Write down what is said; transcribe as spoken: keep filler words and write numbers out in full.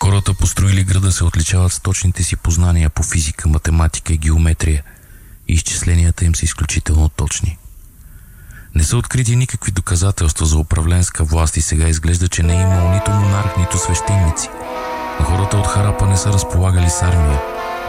Хората, построили града, се отличават с точните си познания по физика, математика и геометрия и изчисленията им са изключително точни. Не са открити никакви доказателства за управленска власт и сега изглежда, че не е имало нито монарх, нито свещеници. Хората от Харапа не са разполагали с армия,